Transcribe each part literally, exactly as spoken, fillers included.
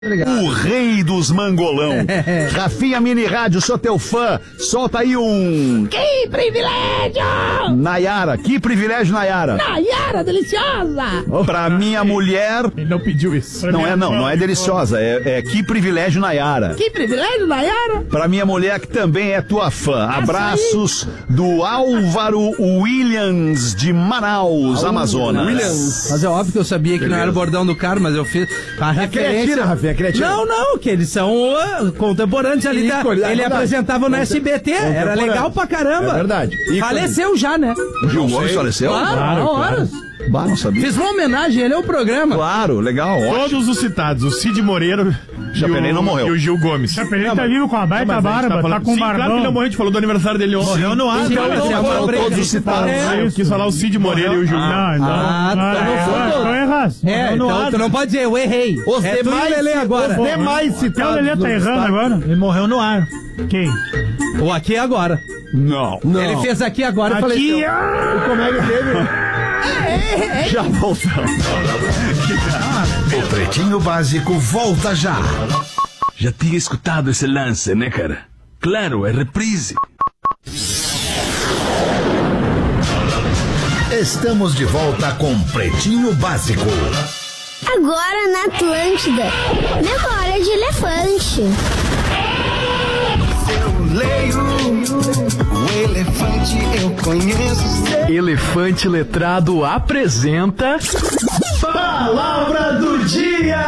Obrigado. O rei dos mangolão. Rafinha Mini Rádio, sou teu fã. Solta aí um... Que privilégio! Nayara, que privilégio, Nayara. Nayara, deliciosa! Pra minha mulher... Ele não pediu isso. Não é não, não é deliciosa, é, é que privilégio, Nayara. Que privilégio, Nayara! Pra minha mulher que também é tua fã. Abraços do Álvaro Williams de Manaus, Amazonas. Williams. Mas é óbvio que eu sabia que Beleza. Não era o bordão do cara, mas eu fiz a referência... Criatina, Rafinha, criatina. Não, não, que eles são uh, contemporâneos ali. Da, Ícone, é ele verdade. apresentava no S B T, era legal pra caramba. É verdade. Ícone. Faleceu já, né? O Gil Gomes faleceu? Claro, Claro, há horas. Bah, não sabia. Fiz uma homenagem, ele é o programa. Claro, legal, ótimo. Todos os citados, o Cid Moreiro Chapelin não morreu. E o Gil Gomes. Chapelin tá vivo com a baita Não, barba, tá, tá, falando... com Sim, barbão. claro que ele não morreu, a gente falou do aniversário dele ontem. Morreu no ar. Então, Então, então, foram então, todos os citados. É. Eu quis falar o Cid Moreiro e o Gil Gomes. Não, não. Ah, não, tá, não é, foi é, todo. não erras. É, então tu não pode dizer, eu errei. Os é demais, tu e Lelê agora. Os demais Então o citados. Lelê tá no errando destaque. agora. Ele morreu no ar. Quem? O aqui é agora. Não. Não. Ele fez aqui agora e Aqui, faleceu. ah! Como é que teve? Já voltamos. O Pretinho Básico volta já. Já tinha escutado esse lance, né, cara? Claro, é reprise. Estamos de volta com Pretinho Básico. Agora na Atlântida, memória de elefante. Eu leio, o elefante eu conheço. Elefante Letrado apresenta... Palavra do dia!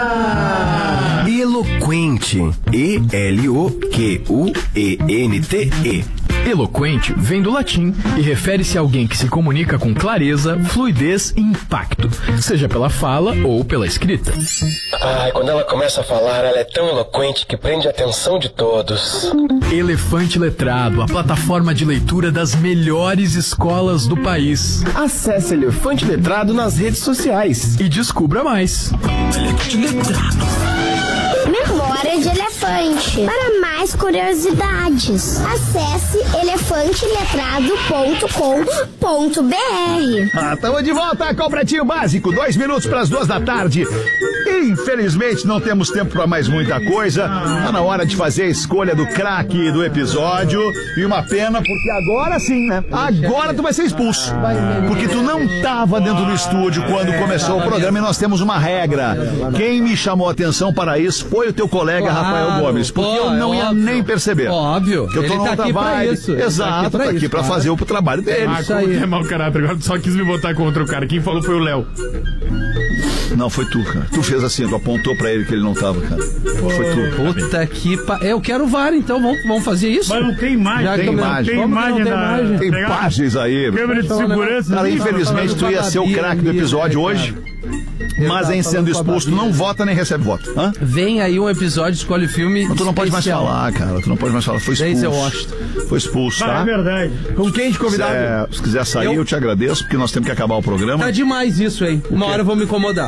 Eloquente. E L O Q U E N T E. Eloquente vem do latim e refere-se a alguém que se comunica com clareza, fluidez e impacto, seja pela fala ou pela escrita. Ai, quando ela começa a falar, ela é tão eloquente que prende a atenção de todos. Elefante Letrado, a plataforma de leitura das melhores escolas do país. Acesse Elefante Letrado nas redes sociais e descubra mais. Elefante Letrado. Memória de elefante. Para mais curiosidades, acesse elefante letrado ponto com ponto b r. Ah, estamos de volta com o Pretinho Básico, dois minutos para as duas da tarde. Infelizmente não temos tempo para mais muita coisa. Tá na hora de fazer a escolha do craque do episódio. E uma pena, porque agora sim, né? Agora tu vai ser expulso. Porque tu não tava dentro do estúdio quando começou o programa e nós temos uma regra. Quem me chamou a atenção para isso foi o teu colega claro, Rafael Gomes. Porque pô, eu não é ia óbvio, nem perceber. Óbvio. Que eu tô ele tá aqui pra isso. Exato, tá aqui, tá aqui pra fazer o trabalho dele. Ah, como que é mau caráter. Agora tu só quis me botar contra o cara. Quem falou foi o Léo. Não, foi tu, cara. Tu fez assim, tu apontou pra ele que ele não tava, cara. Foi tu. Puta que pa... Eu quero V A R, então vamos, vamos fazer isso? Mas não tem imagem. Já tem imagem. Tem imagem, tem, imagem. tem imagens aí. Câmera de segurança. Cara, infelizmente tu ia ser o craque do episódio hoje. Mas em sendo expulso, tu não vota nem recebe voto. Hã? Vem aí um episódio, escolhe filme. Mas tu não pode mais falar, cara. Tu não pode mais falar. Foi expulso. Foi expulso, tá? É verdade. Com quem de convidado? Se, é, se quiser sair, eu... eu te agradeço, porque nós temos que acabar o programa. Tá demais isso, hein? Uma hora eu vou me incomodar.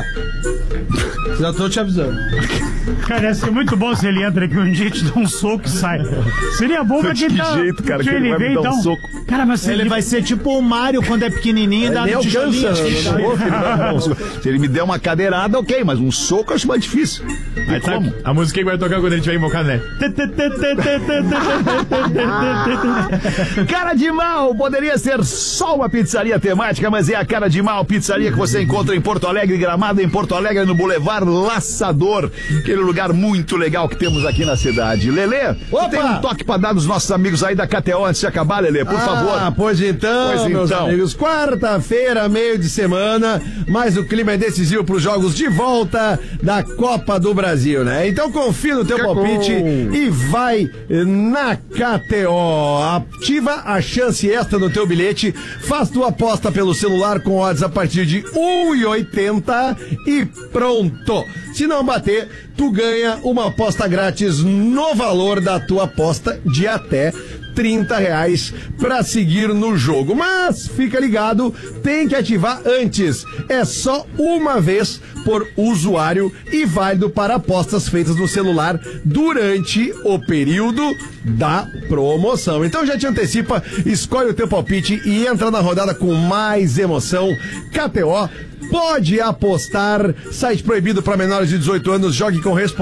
Já tô te avisando. Cara, ia ser muito bom se ele entra aqui um dia e te dá um soco e sai. Seria bom pra quem que tá... jeito, cara, que ele vai vem, me dar então... um soco. Cara, mas ele, ele vai ser tipo o Mário quando é pequenininho e dá no tijolinho. Se ele me der uma cadeirada, ok, mas um soco eu acho mais difícil. Aí tá, a música que vai tocar quando ele estiver invocado, né? Cara de Mal poderia ser só uma pizzaria temática, mas é a Cara de Mal, pizzaria que você encontra em Porto Alegre, Gramado, em Porto Alegre, no Boulevard Laçador, aquele lugar muito legal que temos aqui na cidade. Lelê, tem um toque pra dar dos nossos amigos aí da K T O antes de acabar, Lelê, por ah, favor. Ah, pois então, pois meus então. amigos, quarta-feira, meio de semana, mas o clima é decisivo para os jogos de volta da Copa do Brasil, né? Então confia no teu Cacou. palpite e vai na K T O. Ativa a chance extra no teu bilhete, faz tua aposta pelo celular com odds a partir de um e oitenta e pronto. Se não bater, tu ganha uma aposta grátis no valor da tua aposta de até trinta reais pra seguir no jogo. Mas fica ligado, tem que ativar antes. É só uma vez por usuário e válido para apostas feitas no celular durante o período da promoção. Então já te antecipa, escolhe o teu palpite e entra na rodada com mais emoção. K T O, Pode Apostar, site proibido para menores de dezoito anos, jogue com responsabilidade.